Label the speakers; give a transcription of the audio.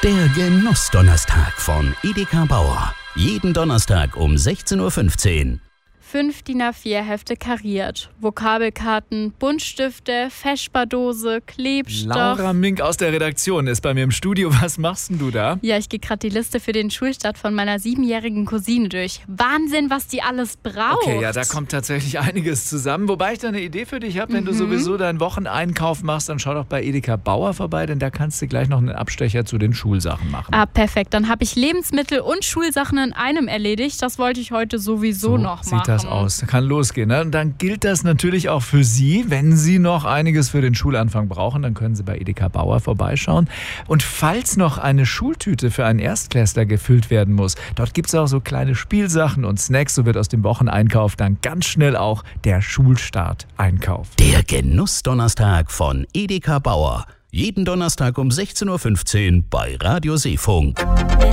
Speaker 1: Der Genussdonnerstag von Edeka Bauer. Jeden Donnerstag um 16.15 Uhr.
Speaker 2: 5 DIN A4 Hefte kariert, Vokabelkarten, Buntstifte, Feschbardose, Klebstoff.
Speaker 3: Laura Mink aus der Redaktion ist bei mir im Studio. Was machst denn du da?
Speaker 2: Ja, ich gehe gerade die Liste für den Schulstart von meiner 7-jährigen Cousine durch. Wahnsinn, was die alles braucht.
Speaker 3: Okay, ja, da kommt tatsächlich einiges zusammen. Wobei ich da eine Idee für dich habe, wenn du sowieso deinen Wocheneinkauf machst, dann schau doch bei Edeka Bauer vorbei, denn da kannst du gleich noch einen Abstecher zu den Schulsachen machen.
Speaker 2: Ah, perfekt. Dann habe ich Lebensmittel und Schulsachen in einem erledigt. Das wollte ich heute sowieso noch machen.
Speaker 3: Sieht das aus. Kann losgehen. Ne? Und dann gilt das natürlich auch für Sie. Wenn Sie noch einiges für den Schulanfang brauchen, dann können Sie bei Edeka Bauer vorbeischauen. Und falls noch eine Schultüte für einen Erstklässler gefüllt werden muss, dort gibt es auch so kleine Spielsachen und Snacks. So wird aus dem Wocheneinkauf dann ganz schnell auch der Schulstart-Einkauf.
Speaker 1: Der Genussdonnerstag von Edeka Bauer. Jeden Donnerstag um 16.15 Uhr bei Radio Seefunk.